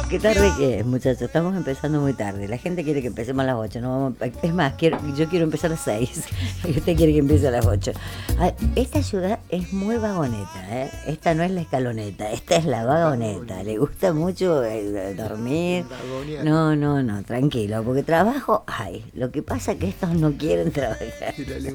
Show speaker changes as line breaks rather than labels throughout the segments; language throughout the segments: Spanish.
Qué tarde que es, muchachos. Estamos empezando muy tarde. La gente quiere que empecemos a las 8. No vamos, es más, yo quiero empezar a las 6. Y usted quiere que empiece a las 8. Esta ciudad es muy vagoneta, ¿eh? Esta no es la escaloneta, esta es la vagoneta. Le gusta mucho dormir. No, tranquilo, porque trabajo hay. Lo que pasa es que estos no quieren trabajar.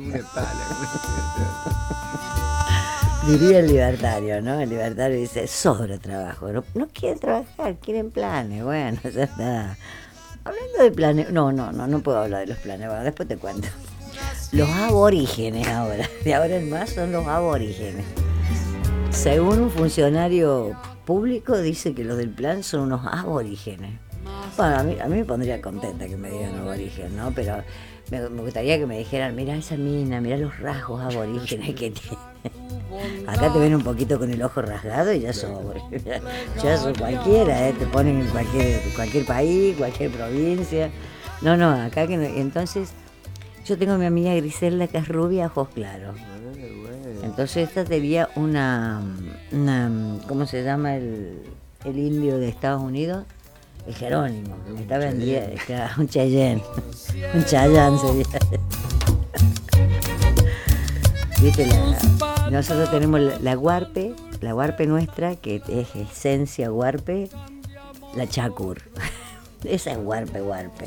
Diría el libertario, ¿no? El libertario dice, sobre trabajo. No quieren trabajar, quieren planes. Bueno, ya está. Hablando de planes, no puedo hablar de los planes. Bueno, después te cuento. Los aborígenes ahora. De ahora en más son los aborígenes. Según un funcionario público, dice que los del plan son unos aborígenes. Bueno, a mí me pondría contenta que me digan aborigen, ¿no? Pero me gustaría que me dijeran, mira esa mina, mira los rasgos aborígenes que tiene. Acá te ven un poquito con el ojo rasgado y ya sos cualquiera, te ponen en cualquier país, cualquier provincia. No, acá que no. Entonces, yo tengo a mi amiga Griselda que es rubia, ojos claros. Entonces esta sería una ¿cómo se llama el indio de Estados Unidos? El Jerónimo. Está vendida, un Cheyenne. Un Chayán sería. ¿Viste? Nosotros tenemos la huarpe nuestra, que es esencia huarpe, la chacur. Esa es huarpe,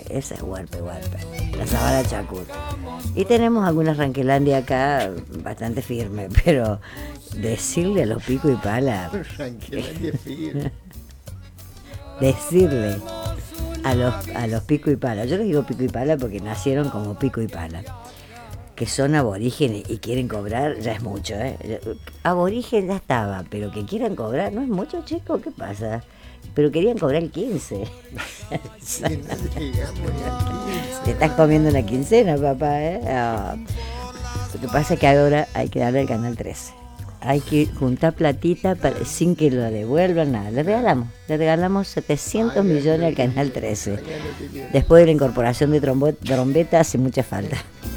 la sabana chacur. Y tenemos algunas ranquelandia acá bastante firme, pero decirle a los pico y pala.
Ranquelandia firme.
Decirle a los pico y pala, yo les digo pico y pala porque nacieron como pico y pala, que son aborígenes y quieren cobrar, ya es mucho, ¿eh? Aborigen ya estaba, pero que quieran cobrar, no es mucho, chico, ¿qué pasa? Pero querían cobrar el 15.
Sí, no llegamos ni al 15.
Te estás comiendo una quincena, papá, ¿eh? Lo que pasa es que ahora hay que darle al canal 13. Hay que juntar platita sin que lo devuelvan, nada. Le regalamos 700 millones al canal 13. Después de la incorporación de trombeta hace mucha falta.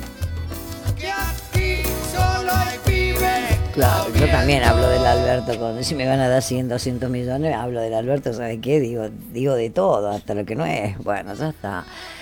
Claro, yo también hablo del Alberto, si me van a dar 100, 200 millones, hablo del Alberto, ¿sabe qué? Digo de todo, hasta lo que no es. Bueno, ya está.